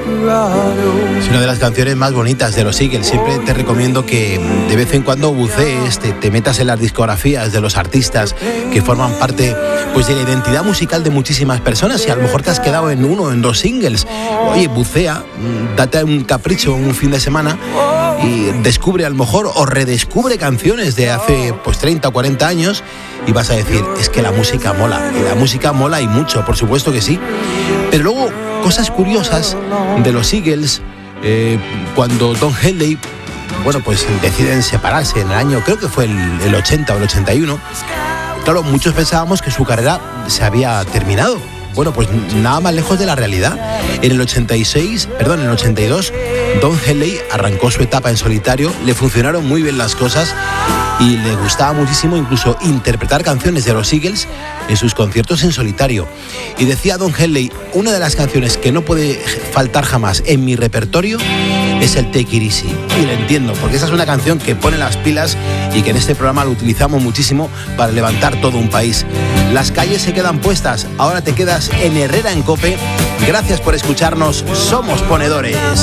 Es una de las canciones más bonitas de los Eagles. Siempre te recomiendo que de vez en cuando bucees, te metas en las discografías de los artistas que forman parte pues de la identidad musical de muchísimas personas, y a lo mejor te has quedado en uno o en dos singles. Oye, bucea, date un capricho un fin de semana y descubre a lo mejor o redescubre canciones de hace pues 30 o 40 años y vas a decir, es que la música mola. Y la música mola y mucho, por supuesto que sí. Pero luego, cosas curiosas de los Eagles, cuando Don Henley, bueno, pues deciden separarse en el año, creo que fue el 80 o el 81. Claro, muchos pensábamos que su carrera se había terminado. Bueno, pues nada más lejos de la realidad. En el 82, Don Henley arrancó su etapa en solitario, le funcionaron muy bien las cosas y le gustaba muchísimo incluso interpretar canciones de los Eagles en sus conciertos en solitario. Y decía Don Henley, una de las canciones que no puede faltar jamás en mi repertorio es el Take It Easy. Y lo entiendo, porque esa es una canción que pone las pilas y que en este programa lo utilizamos muchísimo para levantar todo un país. Las calles se quedan puestas, ahora te quedas en Herrera en COPE. Gracias por escucharnos, somos ponedores.